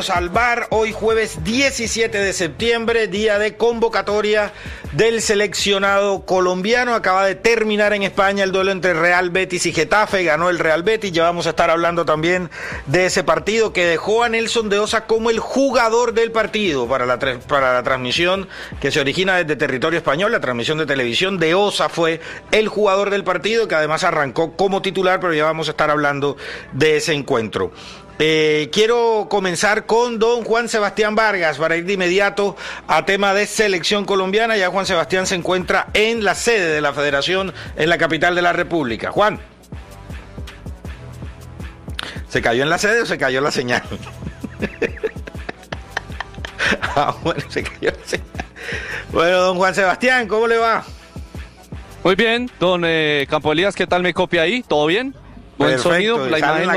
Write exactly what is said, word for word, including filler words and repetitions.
Al V A R, hoy jueves diecisiete de septiembre, día de convocatoria del seleccionado colombiano. Acaba de terminar en España el duelo entre Real Betis y Getafe, ganó el Real Betis. Ya vamos a estar hablando también de ese partido que dejó a Nelson de Osa como el jugador del partido para la, para la transmisión que se origina desde territorio español, la transmisión de televisión. De Osa fue el jugador del partido, que además arrancó como titular, pero ya vamos a estar hablando de ese encuentro. Eh, quiero comenzar con don Juan Sebastián Vargas para ir de inmediato a tema de selección colombiana. Ya Juan Sebastián se encuentra en la sede de la Federación en la capital de la República. Juan, ¿se cayó en la sede o se cayó la señal? Ah, bueno, se cayó la señal. Bueno, don Juan Sebastián, ¿cómo le va? Muy bien, don eh, Campo Elías, ¿qué tal me copia ahí? ¿Todo bien? Buen Perfecto, sonido, la imagen no